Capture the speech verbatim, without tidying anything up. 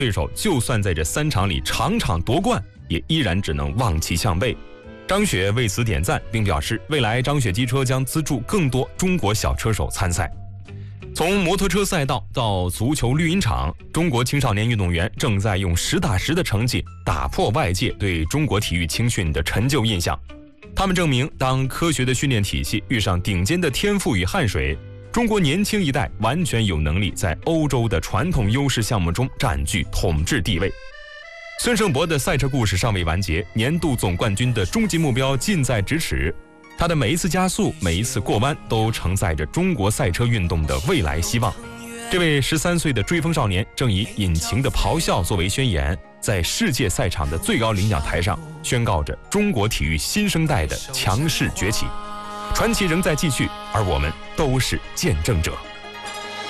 对手就算在这三场里场场夺冠，也依然只能望其项背。张雪为此点赞，并表示未来张雪机车将资助更多中国小车手参赛。从摩托车赛道到足球绿茵场，中国青少年运动员正在用实打实的成绩打破外界对中国体育青训的陈旧印象。他们证明，当科学的训练体系遇上顶尖的天赋与汗水，中国年轻一代完全有能力在欧洲的传统优势项目中占据统治地位。孙胜博的赛车故事尚未完结，年度总冠军的终极目标近在咫尺。他的每一次加速，每一次过弯，都承载着中国赛车运动的未来希望。这位十三岁的追风少年，正以引擎的咆哮作为宣言，在世界赛场的最高领奖台上，宣告着中国体育新生代的强势崛起。传奇仍在继续，而我们都是见证者。